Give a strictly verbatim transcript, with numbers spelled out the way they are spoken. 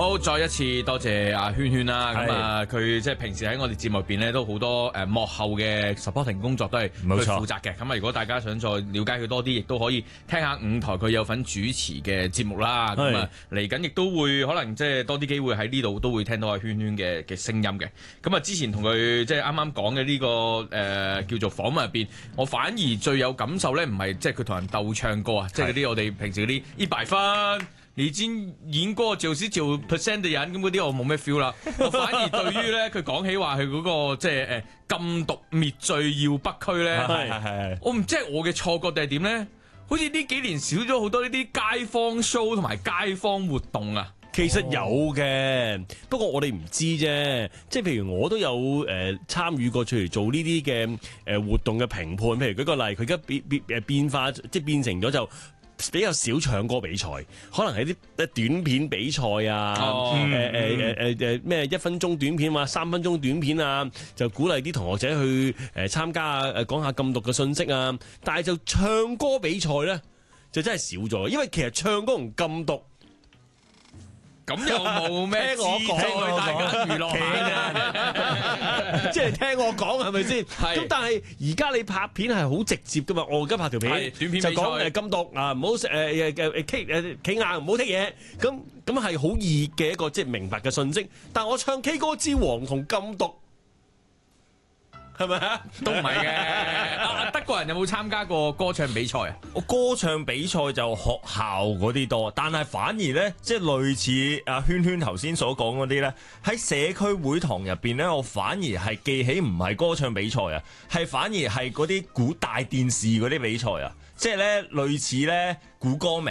好，再一次多謝阿圈圈啦。咁啊，佢即係平時喺我哋節目入邊咧，都好多誒幕後嘅 supporting 工作都係佢負責嘅。咁啊，如果大家想再了解佢多啲，亦都可以聽下五台佢有份主持嘅節目啦。咁啊，嚟緊亦都會可能即係多啲機會喺呢度都會聽到阿圈圈嘅嘅聲音嘅。咁啊，之前同佢即係啱啱講嘅呢個誒、呃、叫做訪問入邊，我反而最有感受咧，唔係即係佢同人鬥唱歌啊，即係嗰啲我哋平時嗰啲一百分。你已經演過九十九 percent 嘅人咁嗰啲我冇咩 feel 啦，我反而對於咧佢講起話佢嗰個即係誒禁毒滅罪要北區咧，我唔知係我嘅錯覺定係點咧？好似呢幾年少咗好多呢啲街坊 show 同埋街坊活動啊。 其實有嘅，不過我哋唔知啫。即係譬如我都有誒、呃、參與過，譬如做呢啲嘅誒活動嘅評判。譬如舉個例，佢而家變變誒變化，即係變成咗就。比較少唱歌比賽，可能係啲短片比賽啊，誒誒誒誒咩一分鐘短片啊，三分鐘短片啊，就鼓勵啲同學仔去誒參加啊，誒講下禁毒嘅信息啊。但係就唱歌比賽咧，就真係少咗，因為其實唱歌同禁毒。 咁又冇咩聽我講， 大家娛樂下即係聽我講係咪先？咁但係而家你拍片係好直接噶嘛？我而家拍條片，短片就講誒禁毒啊，唔好誒誒誒企誒企硬，唔好剔嘢。咁咁係好易嘅一個即係明白嘅信息。但係我唱 K 歌之王同禁毒。係咪啊？ 都唔係嘅。德國人有冇參加過歌唱比賽啊？ 我歌唱比賽就學校嗰啲多，但係反而咧，即係類似阿圈圈頭先所講嗰啲咧，喺社區會堂入邊咧，我反而係記起唔係歌唱比賽啊，係反而係嗰啲估大電視嗰啲比賽啊，即係咧類似咧估歌名。